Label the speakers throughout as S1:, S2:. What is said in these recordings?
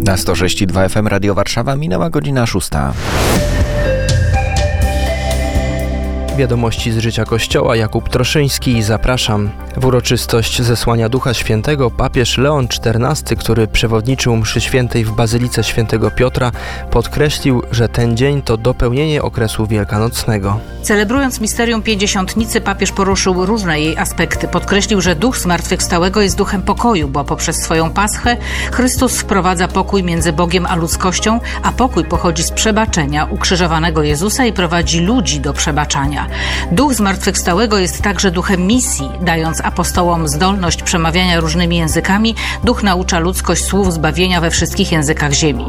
S1: Na 106,2 FM Radio Warszawa minęła godzina 6.
S2: Wiadomości z życia Kościoła. Jakub Troszyński, zapraszam. W uroczystość zesłania Ducha Świętego papież Leon XIV, który przewodniczył mszy świętej w Bazylice Świętego Piotra, podkreślił, że ten dzień to dopełnienie okresu wielkanocnego.
S3: Celebrując misterium Pięćdziesiątnicy, papież poruszył różne jej aspekty. Podkreślił, że Duch Zmartwychwstałego jest duchem pokoju, bo poprzez swoją paschę Chrystus wprowadza pokój między Bogiem a ludzkością, a pokój pochodzi z przebaczenia ukrzyżowanego Jezusa i prowadzi ludzi do przebaczania. Duch Zmartwychwstałego jest także duchem misji. Dając apostołom zdolność przemawiania różnymi językami, Duch naucza ludzkość słów zbawienia we wszystkich językach ziemi.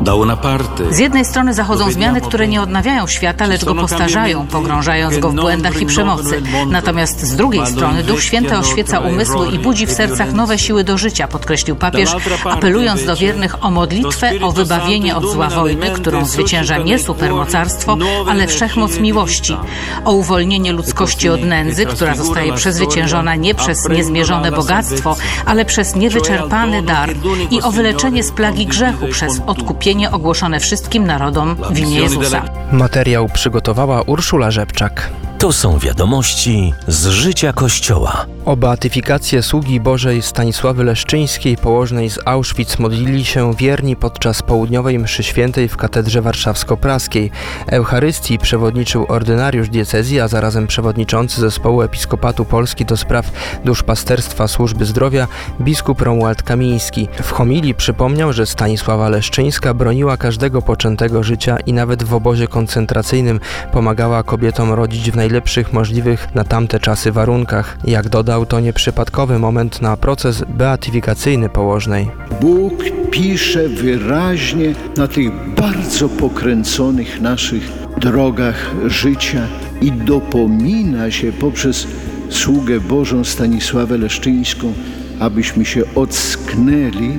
S3: Z jednej strony zachodzą zmiany, które nie odnawiają świata, lecz go postarzają, pogrążając go w błędach i przemocy. Natomiast z drugiej strony Duch Święty oświeca umysły i budzi w sercach nowe siły do życia, podkreślił papież, apelując do wiernych o modlitwę, o wybawienie od zła wojny, którą zwycięża nie supermocarstwo, ale wszechmoc miłości, o uwolnienie ludzkości od nędzy, która zostaje przezwyciężona nie przez niezmierzone bogactwo, ale przez niewyczerpany dar, i o wyleczenie z plagi grzechu przez odkupienie ogłoszone wszystkim narodom w imię Jezusa.
S2: Materiał przygotowała Urszula Rzepczak.
S4: To są wiadomości z życia Kościoła.
S2: O beatyfikację sługi Bożej Stanisławy Leszczyńskiej, położnej z Auschwitz, modlili się wierni podczas południowej mszy świętej w katedrze warszawsko-praskiej. Eucharystii przewodniczył ordynariusz diecezji, a zarazem przewodniczący zespołu Episkopatu Polski do spraw duszpasterstwa służby zdrowia biskup Romuald Kamiński. W homilii przypomniał, że Stanisława Leszczyńska broniła każdego poczętego życia i nawet w obozie koncentracyjnym pomagała kobietom rodzić w najlepszych możliwych na tamte czasy warunkach. Jak dodał, to nieprzypadkowy moment na proces beatyfikacyjny położnej.
S5: Bóg pisze wyraźnie na tych bardzo pokręconych naszych drogach życia i dopomina się poprzez sługę Bożą Stanisławę Leszczyńską, abyśmy się ocknęli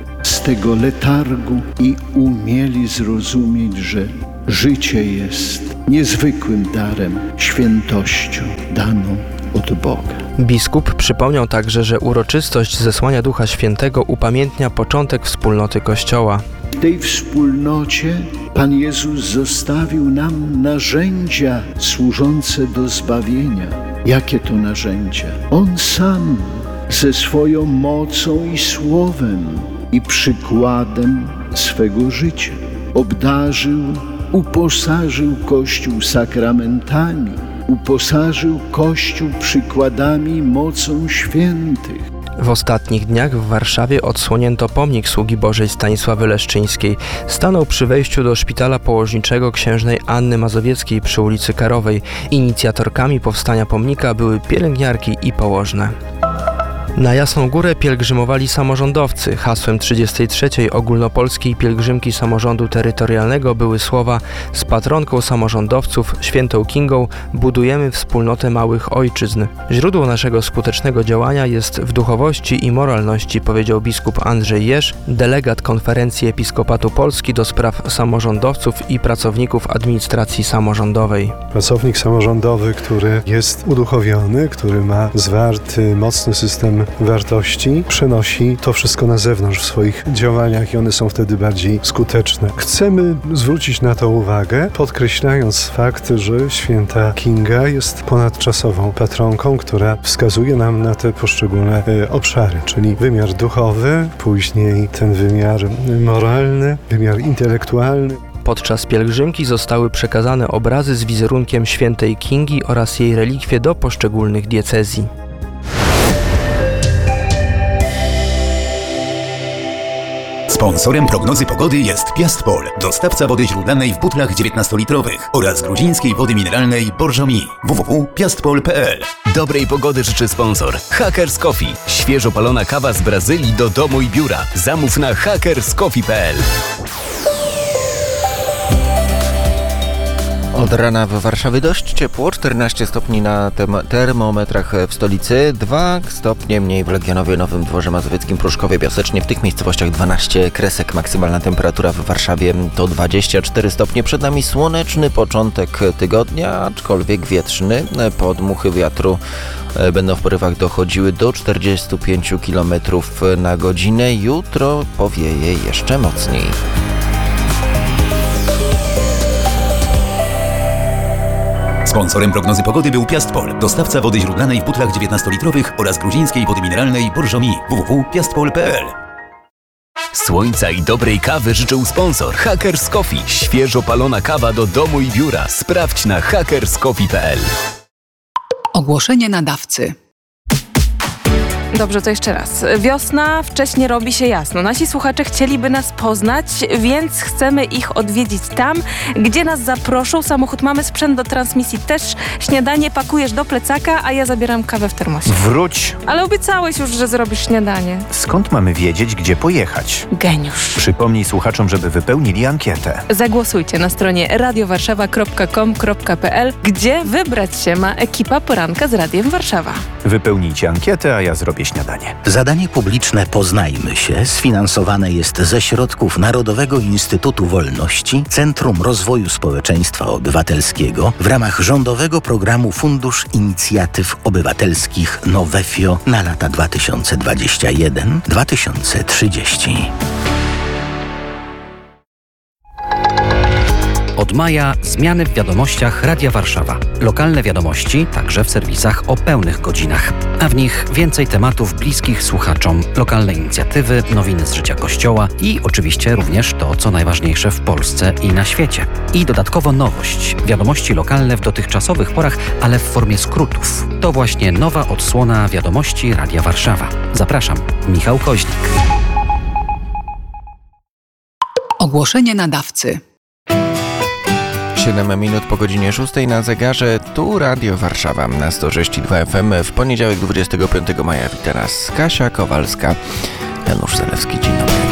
S5: z tego letargu i umieli zrozumieć, że życie jest niezwykłym darem, świętością daną od Boga.
S2: Biskup przypomniał także, że uroczystość zesłania Ducha Świętego upamiętnia początek wspólnoty Kościoła.
S5: W tej wspólnocie Pan Jezus zostawił nam narzędzia służące do zbawienia. Jakie to narzędzia? On sam ze swoją mocą i słowem i przykładem swego życia obdarzył, uposażył Kościół sakramentami, uposażył Kościół przykładami i mocą świętych.
S2: W ostatnich dniach w Warszawie odsłonięto pomnik sługi Bożej Stanisławy Leszczyńskiej. Stanął przy wejściu do szpitala położniczego księżnej Anny Mazowieckiej przy ulicy Karowej. Inicjatorkami powstania pomnika były pielęgniarki i położne. Na Jasną Górę pielgrzymowali samorządowcy. Hasłem 33. Ogólnopolskiej Pielgrzymki Samorządu Terytorialnego były słowa: z patronką samorządowców, świętą Kingą, budujemy wspólnotę małych ojczyzn. Źródło naszego skutecznego działania jest w duchowości i moralności, powiedział biskup Andrzej Jerz, delegat Konferencji Episkopatu Polski do spraw samorządowców i pracowników administracji samorządowej.
S6: Pracownik samorządowy, który jest uduchowiony, który ma zwarty, mocny system wartości, przenosi to wszystko na zewnątrz w swoich działaniach i one są wtedy bardziej skuteczne. Chcemy zwrócić na to uwagę, podkreślając fakt, że święta Kinga jest ponadczasową patronką, która wskazuje nam na te poszczególne obszary, czyli wymiar duchowy, później ten wymiar moralny, wymiar intelektualny.
S2: Podczas pielgrzymki zostały przekazane obrazy z wizerunkiem świętej Kingi oraz jej relikwie do poszczególnych diecezji.
S7: Sponsorem prognozy pogody jest Piastpol, dostawca wody źródlanej w butlach 19-litrowych oraz gruzińskiej wody mineralnej Borżomi. www.piastpol.pl.
S8: Dobrej pogody życzy sponsor Hackers Coffee. Świeżo palona kawa z Brazylii do domu i biura. Zamów na hackerscoffee.pl.
S1: Od rana w Warszawie dość ciepło, 14 stopni na termometrach w stolicy, 2 stopnie mniej w Legionowie, Nowym Dworze Mazowieckim, Pruszkowie, Piasecznie. W tych miejscowościach 12 kresek. Maksymalna temperatura w Warszawie to 24 stopnie. Przed nami słoneczny początek tygodnia, aczkolwiek wietrzny. Podmuchy wiatru będą w porywach dochodziły do 45 km na godzinę. Jutro powieje jeszcze mocniej.
S7: Sponsorem prognozy pogody był Piastpol, dostawca wody źródlanej w butlach 19-litrowych oraz gruzińskiej wody mineralnej Borżomi. www.piastpol.pl.
S8: Słońca i dobrej kawy życzył sponsor Hackers Coffee. Świeżo palona kawa do domu i biura. Sprawdź na hackerscoffee.pl.
S9: Ogłoszenie nadawcy.
S10: Dobrze, to jeszcze raz. Wiosna, wcześnie robi się jasno. Nasi słuchacze chcieliby nas poznać, więc chcemy ich odwiedzić tam, gdzie nas zaproszą. Samochód mamy, sprzęt do transmisji też. Śniadanie pakujesz do plecaka, a ja zabieram kawę w termosie.
S11: Wróć!
S10: Ale obiecałeś już, że zrobisz śniadanie.
S11: Skąd mamy wiedzieć, gdzie pojechać?
S10: Geniusz.
S11: Przypomnij słuchaczom, żeby wypełnili ankietę.
S10: Zagłosujcie na stronie radiowarszawa.com.pl, gdzie wybrać się ma ekipa Poranka z Radiem Warszawa.
S11: Wypełnijcie ankietę, a ja zrobię śniadanie.
S12: Zadanie publiczne Poznajmy się sfinansowane jest ze środków Narodowego Instytutu Wolności, Centrum Rozwoju Społeczeństwa Obywatelskiego w ramach rządowego programu Fundusz Inicjatyw Obywatelskich Nowefio na lata 2021-2030.
S13: Od maja zmiany w wiadomościach Radia Warszawa. Lokalne wiadomości, także w serwisach o pełnych godzinach. A w nich więcej tematów bliskich słuchaczom, lokalne inicjatywy, nowiny z życia Kościoła i oczywiście również to, co najważniejsze w Polsce i na świecie. I dodatkowo nowość. Wiadomości lokalne w dotychczasowych porach, ale w formie skrótów. To właśnie nowa odsłona wiadomości Radia Warszawa. Zapraszam, Michał Koźlik.
S9: Ogłoszenie nadawcy.
S1: 7 minut po godzinie 6 na zegarze, tu Radio Warszawa na 106,2 FM. W poniedziałek 25 maja wita nas Kasia Kowalska, Janusz Zalewski. Dzień dobry.